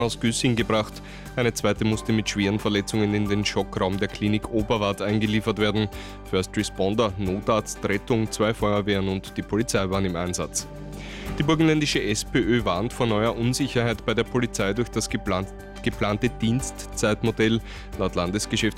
aus Güssing gebracht. Eine zweite musste mit schweren Verletzungen in den Schockraum der Klinik Oberwart eingeliefert werden. First Responder, Notarzt, Rettung, 2 Feuerwehren und die Polizei waren im Einsatz. Die burgenländische SPÖ warnt vor neuer Unsicherheit bei der Polizei durch das geplante Dienstzeitmodell. Laut Landesgeschäftsführer